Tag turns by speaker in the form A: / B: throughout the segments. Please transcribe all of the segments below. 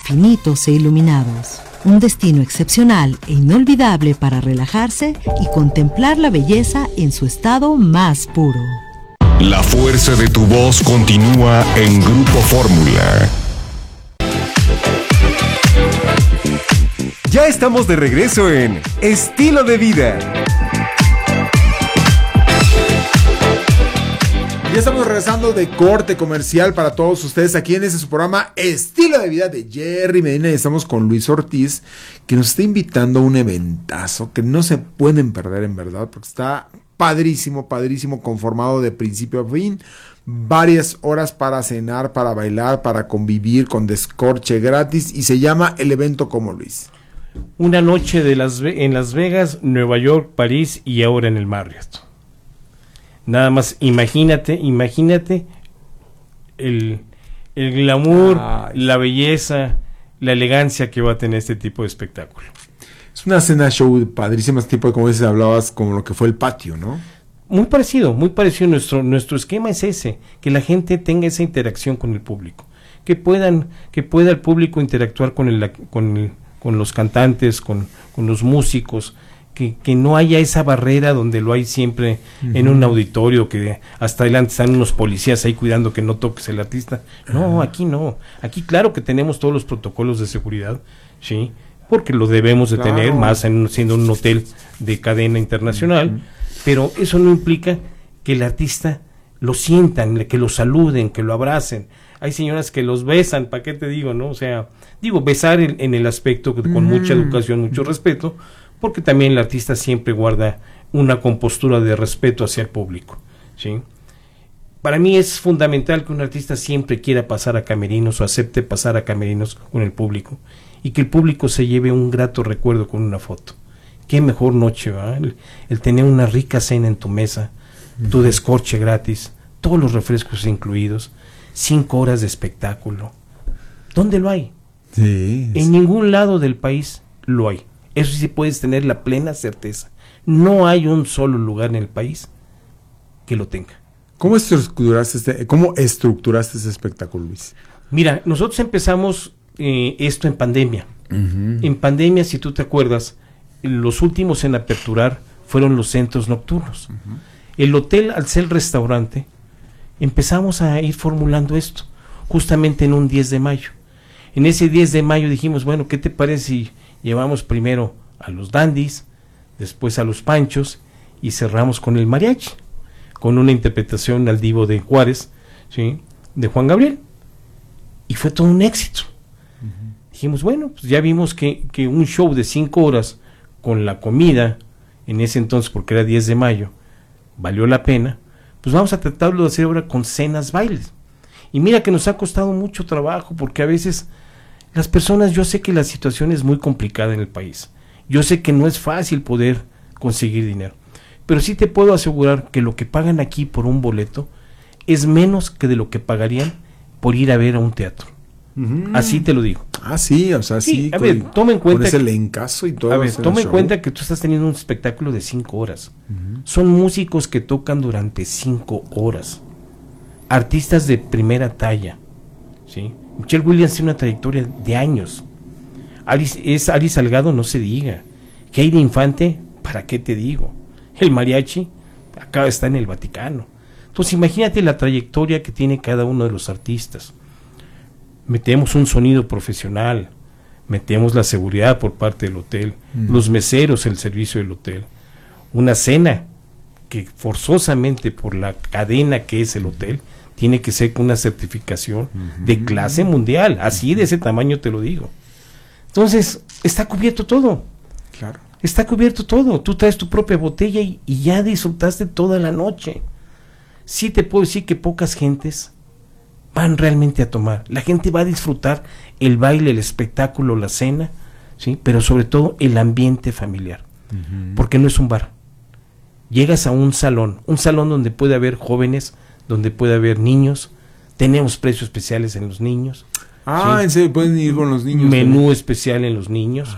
A: infinitos e iluminados. Un destino excepcional e inolvidable para relajarse y contemplar la belleza en su estado más puro.
B: La fuerza de tu voz continúa en Grupo Fórmula.
C: Ya estamos de regreso en Estilo de Vida. Ya estamos regresando de corte comercial para todos ustedes aquí en su programa Estilo de Vida de Jerry Medina, y estamos con Luis Ortiz, que nos está invitando a un eventazo que no se pueden perder, en verdad, porque está padrísimo, conformado de principio a fin. Varias horas para cenar, para bailar, para convivir, con descorche gratis, y se llama el evento como, Luis.
D: Una noche en Las Vegas, Nueva York, París y ahora en el Marriott. Nada más, imagínate el glamour, la belleza, la elegancia que va a tener este tipo de espectáculo.
C: Es una cena show padrísima, tipo de, como dices, hablabas, como lo que fue el patio, ¿no?
D: Muy parecido. Nuestro esquema es ese, que la gente tenga esa interacción con el público, que pueda el público interactuar con los cantantes, con los músicos, que no haya esa barrera donde lo hay siempre en un auditorio, que hasta adelante están unos policías ahí cuidando que no toques el artista. No, aquí no. Aquí claro que tenemos todos los protocolos de seguridad, sí, porque lo debemos de tener, más siendo un hotel de cadena internacional, pero eso no implica que el artista lo sientan, que lo saluden, que lo abracen. Hay señoras que los besan, ¿para qué te digo, no? O sea, besar en el aspecto con mucha educación, mucho respeto, porque también el artista siempre guarda una compostura de respeto hacia el público, ¿sí? Para mí es fundamental que un artista siempre quiera pasar a camerinos o acepte pasar a camerinos con el público, y que el público se lleve un grato recuerdo con una foto. Qué mejor noche, ¿verdad? El tener una rica cena en tu mesa, tu descorche gratis, todos los refrescos incluidos, 5 horas de espectáculo. ¿Dónde lo hay?
C: Sí.
D: En ningún lado del país lo hay. Eso sí puedes tener la plena certeza. No hay un solo lugar en el país que lo tenga.
C: ¿Cómo estructuraste ese espectáculo, Luis?
D: Mira, nosotros empezamos esto en pandemia. En pandemia, si tú te acuerdas, los últimos en aperturar fueron los centros nocturnos. El hotel, al ser restaurante, empezamos a ir formulando esto, justamente en un 10 de mayo. En ese 10 de mayo dijimos, bueno, ¿qué te parece si llevamos primero a los dandis, después a los panchos, y cerramos con el mariachi, con una interpretación al divo de Juárez, ¿sí?, de Juan Gabriel? Y fue todo un éxito. Dijimos, bueno, pues ya vimos que un show de 5 horas con la comida, en ese entonces, porque era 10 de mayo, valió la pena. Pues vamos a tratarlo de hacer ahora con cenas, bailes. Y mira que nos ha costado mucho trabajo, porque a veces las personas, yo sé que la situación es muy complicada en el país, yo sé que no es fácil poder conseguir dinero, pero sí te puedo asegurar que lo que pagan aquí por un boleto es menos que de lo que pagarían por ir a ver a un teatro. Así te lo digo.
C: Sí, o sea, sí.
D: A ver, toma en cuenta.
C: Con ese lencazo y todo.
D: A ver, toma en cuenta que tú estás teniendo un espectáculo de 5 horas. Son músicos que tocan durante 5 horas. Artistas de primera talla, ¿sí? Michelle Williams tiene una trayectoria de años. Ali Salgado, no se diga. Heidi Infante, ¿para qué te digo? El mariachi acá está en el Vaticano. Entonces imagínate la trayectoria que tiene cada uno de los artistas. Metemos un sonido profesional, metemos la seguridad por parte del hotel, los meseros, el servicio del hotel, una cena que forzosamente por la cadena que es el hotel tiene que ser con una certificación de clase mundial, así de ese tamaño te lo digo. Entonces está cubierto todo.
C: Claro.
D: Está cubierto todo. Tú traes tu propia botella y ya disfrutaste toda la noche. Sí te puedo decir que pocas gentes van realmente a tomar. La gente va a disfrutar el baile, el espectáculo, la cena, ¿sí? Pero sobre todo el ambiente familiar, porque no es un bar. Llegas a un salón donde puede haber jóvenes, donde puede haber niños. Tenemos precios especiales en los niños.
C: ¿Sí? ¿En serio pueden ir con los niños?
D: Menú especial en los niños.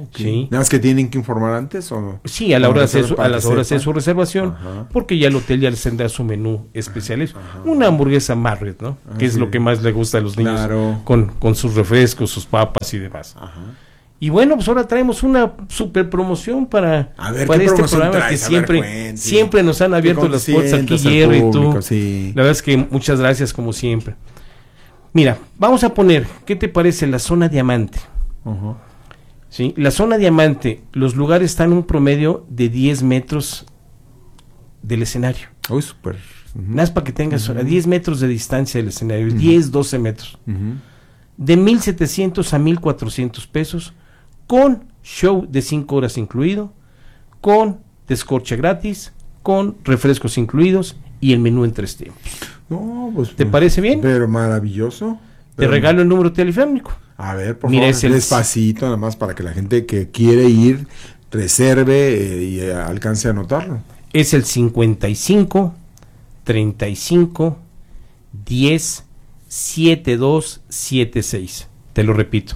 C: Ok.
D: Sí.
C: Nada más que tienen que informar antes o no.
D: Sí, a la hora de hacer
C: Para que
D: las horas de
C: sepan.
D: su reservación,
C: Ajá.
D: porque ya el hotel ya les tendrá su menú especial. Una hamburguesa Marriott, ¿no? Que es
C: sí.
D: lo que más le gusta a los niños,
C: Claro.
D: con sus refrescos, sus papas y demás.
C: Ajá.
D: Y bueno, pues ahora traemos una super promoción para
C: A ver,
D: para
C: ¿qué
D: este
C: promoción
D: programa
C: traes?
D: que
C: A ver,
D: siempre,
C: cuente.
D: siempre nos han abierto las puertas aquí, Jerry y tú.
C: Sí.
D: La verdad es que muchas gracias como siempre. Mira, vamos a poner, ¿qué te parece la zona diamante?
C: Ajá.
D: ¿Sí? La zona diamante, los lugares están en un promedio de 10 metros del escenario.
C: Uy, súper.
D: Nada más para que tengas a 10 metros de distancia del escenario, 10, 12 metros. De 1,700 a 1,400 pesos, con show de 5 horas incluido, con descorche gratis, con refrescos incluidos y el menú en 3 tiempos.
C: No, pues.
D: ¿Te parece bien?
C: Pero maravilloso.
D: Te regalo el número telefónico.
C: A ver, por
D: Mira,
C: favor,
D: es el-
C: despacito, nada más para que la gente que quiere ir reserve y alcance a anotarlo.
D: Es el 55 35 10 72 76. Te lo repito.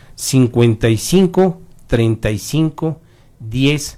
D: 55 35 10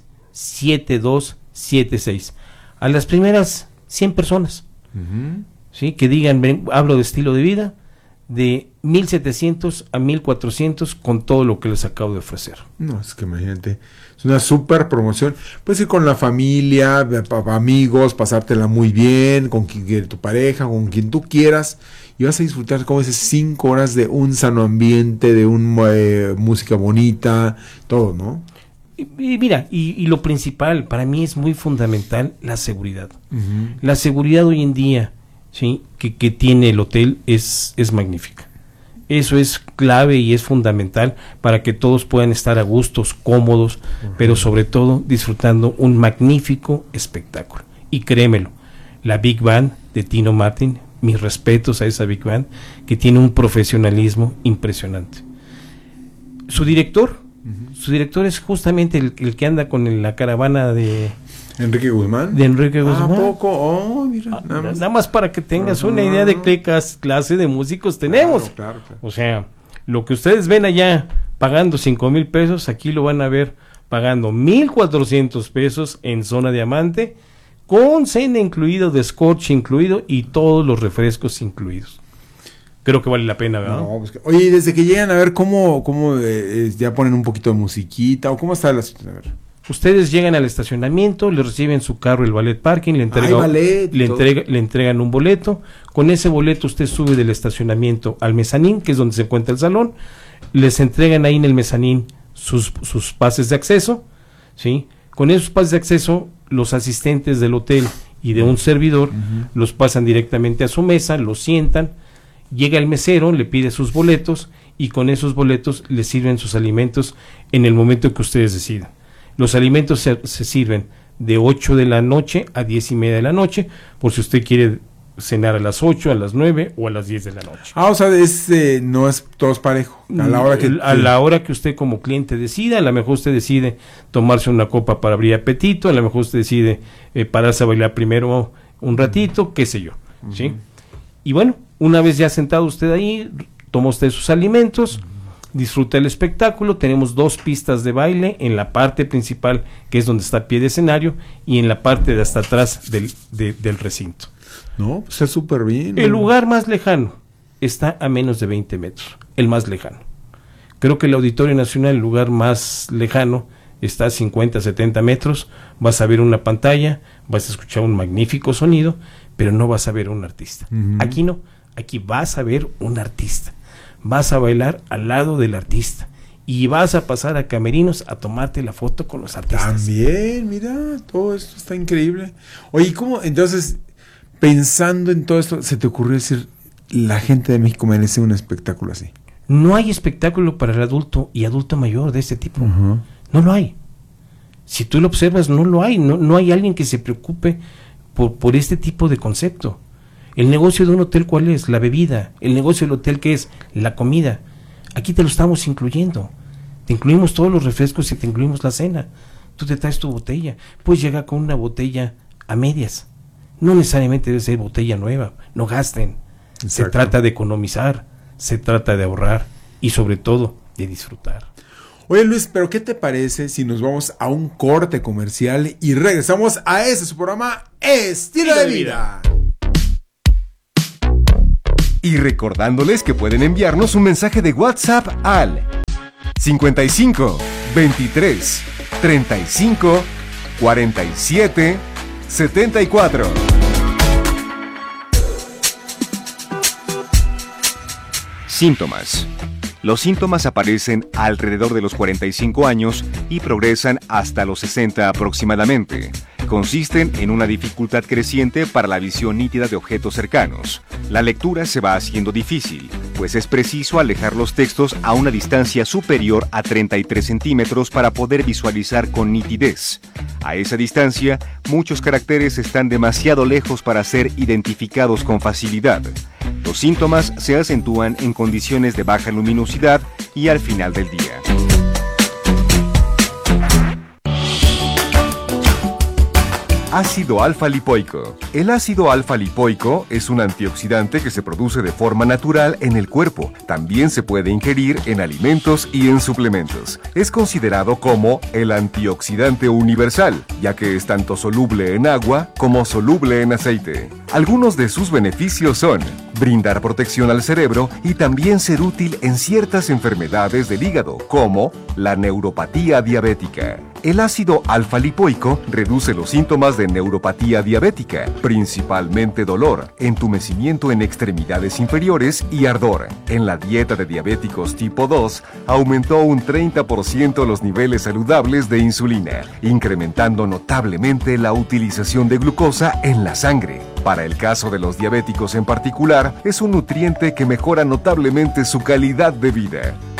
D: 72 76. A las primeras 100 personas, ¿sí? Que digan, hablo de estilo de vida, de 1,700 a 1,400 con todo lo que les acabo de ofrecer.
C: No, es que imagínate, es una súper promoción. Puedes ir con la familia, amigos, pasártela muy bien, con quien quiere tu pareja, con quien tú quieras, y vas a disfrutar como esas 5 horas de un sano ambiente, de música bonita, todo, ¿no?
D: Y mira, y lo principal, para mí es muy fundamental la seguridad. La seguridad hoy en día, ¿sí? que tiene el hotel es magnífica. Eso es clave y es fundamental para que todos puedan estar a gustos, cómodos, pero sobre todo disfrutando un magnífico espectáculo. Y créemelo, la Big Band de Tino Martin, mis respetos a esa Big Band, que tiene un profesionalismo impresionante. Su director es justamente el que anda con la caravana de
C: Enrique Guzmán.
D: Enrique Guzmán.
C: ¿A poco? Oh, mira,
D: Nada más para que tengas una idea de qué clase de músicos tenemos.
C: Claro.
D: O sea, lo que ustedes ven allá pagando 5,000 pesos, aquí lo van a ver pagando 1,400 pesos en zona diamante, con cena incluido, descorche incluido y todos los refrescos incluidos. Creo que vale la pena, ¿verdad?
C: No, pues oye, y desde que llegan a ver cómo ya ponen un poquito de musiquita, o cómo está la situación. A ver.
D: Ustedes llegan al estacionamiento, le reciben su carro el ballet parking, le entregan un boleto. Con ese boleto usted sube del estacionamiento al mezanín, que es donde se encuentra el salón. Les entregan ahí en el mezanín sus pases de acceso, ¿sí? Con esos pases de acceso, los asistentes del hotel y de un servidor los pasan directamente a su mesa, los sientan. Llega el mesero, le pide sus boletos y con esos boletos le sirven sus alimentos en el momento que ustedes decidan. Los alimentos se sirven de 8 de la noche a 10:30 de la noche, por si usted quiere cenar a las 8, a las 9 o a las 10 de la noche.
C: O sea, no es todos parejo. A la hora que usted como cliente decida, a lo mejor usted decide tomarse una copa para abrir apetito, a lo mejor usted decide pararse a bailar primero un ratito, qué sé yo, ¿sí? Y bueno, una vez ya sentado usted ahí, toma usted sus alimentos, disfruta el espectáculo. Tenemos 2 pistas de baile en la parte principal, que es donde está el pie de escenario, y en la parte de hasta atrás del recinto. No, pues está súper bien.
D: El lugar más lejano está a menos de 20 metros, el más lejano. Creo que el Auditorio Nacional, el lugar más lejano, está a 50, 70 metros. Vas a ver una pantalla, vas a escuchar un magnífico sonido, pero no vas a ver un artista. Aquí no, aquí vas a ver un artista. Vas a bailar al lado del artista y vas a pasar a camerinos a tomarte la foto con los artistas.
C: También, mira, todo esto está increíble. Oye, ¿cómo? Entonces, pensando en todo esto, ¿se te ocurrió decir, la gente de México merece un espectáculo así?
D: No hay espectáculo para el adulto y adulto mayor de este tipo. No lo hay. Si tú lo observas, no lo hay. No hay alguien que se preocupe por este tipo de concepto. El negocio de un hotel, ¿cuál es? La bebida. El negocio del hotel, ¿qué es? La comida. Aquí te lo estamos incluyendo. Te incluimos todos los refrescos y te incluimos la cena. Tú te traes tu botella. Puedes llegar con una botella a medias. No necesariamente debe ser botella nueva. No gasten.
C: Exacto.
D: Se trata de economizar, se trata de ahorrar y sobre todo de disfrutar.
C: Oye Luis, pero ¿qué te parece si nos vamos a un corte comercial y regresamos a su programa Estilo de Vida?
B: Y recordándoles que pueden enviarnos un mensaje de WhatsApp al 55 23 35 47 74. Síntomas. Los síntomas aparecen alrededor de los 45 años y progresan hasta los 60 aproximadamente. Consisten en una dificultad creciente para la visión nítida de objetos cercanos. La lectura se va haciendo difícil, pues es preciso alejar los textos a una distancia superior a 33 centímetros para poder visualizar con nitidez. A esa distancia, muchos caracteres están demasiado lejos para ser identificados con facilidad. Los síntomas se acentúan en condiciones de baja luminosidad y al final del día. Ácido alfa-lipoico. El ácido alfa-lipoico es un antioxidante que se produce de forma natural en el cuerpo. También se puede ingerir en alimentos y en suplementos. Es considerado como el antioxidante universal, ya que es tanto soluble en agua como soluble en aceite. Algunos de sus beneficios son brindar protección al cerebro y también ser útil en ciertas enfermedades del hígado, como la neuropatía diabética. El ácido alfa-lipoico reduce los síntomas de neuropatía diabética, principalmente dolor, entumecimiento en extremidades inferiores y ardor. En la dieta de diabéticos tipo 2, aumentó un 30% los niveles saludables de insulina, incrementando notablemente la utilización de glucosa en la sangre. Para el caso de los diabéticos en particular, es un nutriente que mejora notablemente su calidad de vida.